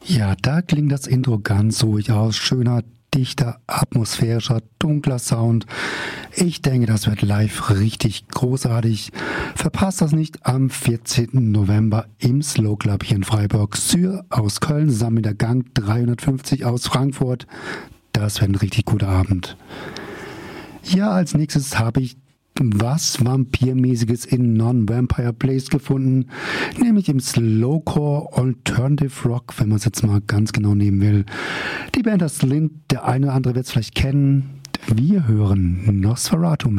Ja, da klingt das Intro ganz ruhig aus. Schöner, dichter, atmosphärischer, dunkler Sound. Ich denke, das wird live richtig großartig. Verpasst das nicht am 14. November im Slow Club hier in Freiburg. Syr aus Köln zusammen mit der Gang 350 aus Frankfurt. Das wird ein richtig guter Abend. Ja, als nächstes habe ich was Vampirmäßiges in Non-Vampire Place gefunden, nämlich im Slowcore Alternative Rock, wenn man es jetzt mal ganz genau nehmen will. Die Band das Slint, der eine oder andere wird es vielleicht kennen. Wir hören Nosferatu.